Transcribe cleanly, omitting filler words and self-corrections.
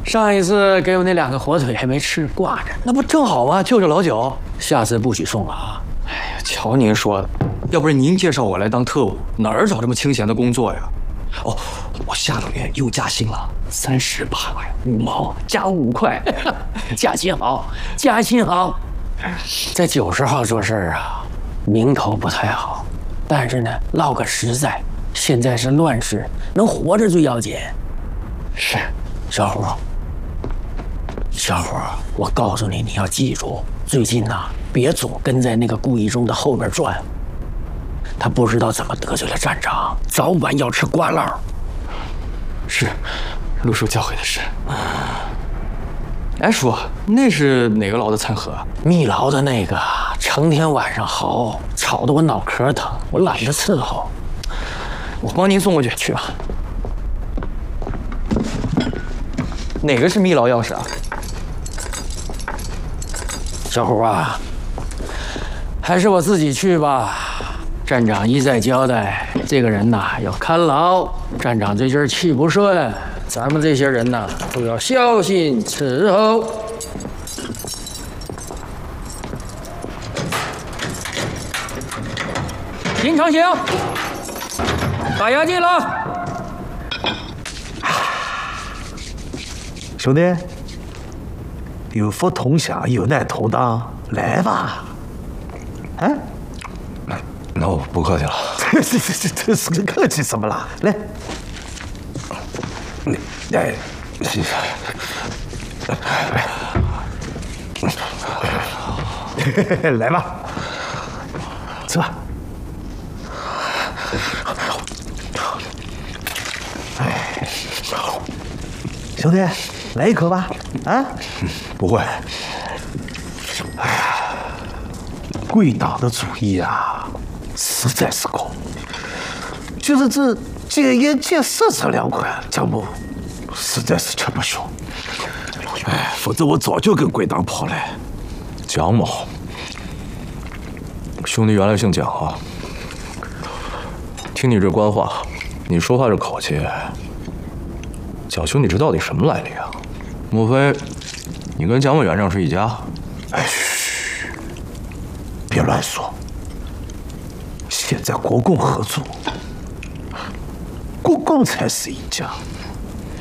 上一次给我那2个火腿还没吃，挂着。 那不正好吗？就着老九， 下次不许送了啊！ 哎呀，瞧您说的，要不是您介绍我来当特务，哪儿找这么清闲的工作呀？哦，我下个月又加薪了，38块5毛，加5块， 加薪好，加薪好。在90号做事儿啊，名头不太好，但是呢，唠个实在，现在是乱世，能活着最要紧。 是， 小伙，我告诉你，你要记住，最近呐，别总跟在那个顾一中的后边转。他不知道怎么得罪了站长，早晚要吃瓜烙。 是，陆叔教诲的是。哎，叔，那是哪个牢的餐盒啊？ 密牢的那个，成天晚上嚎，吵得我脑壳疼，我懒得伺候。 我帮您送过去。 去吧。 哪个是密牢钥匙啊？ 小虎啊，还是我自己去吧。站长一再交代，这个人呐要看牢。站长这阵儿气不顺，咱们这些人呐都要小心伺候。林长兴，打牙祭了。 兄弟，有福同享，有难同当，来吧。啊？ 那我不客气了。 这是个客气什么啦？来， 哎，谢谢。 来吧，吃吧。哎，兄弟，来一口吧。啊？ 不会。 哎呀，贵党的主意啊，实在是高。就是这戒烟戒色这2款项目，实在是吃不消。哎，否则我早就跟贵党跑了。 蒋某，兄弟原来姓蒋啊。听你这官话，你说话这口气，蒋兄弟这到底什么来历啊？莫非你跟蒋委员长是一家？ 哎，嘘，别乱说。现在国共合作，国共才是一家。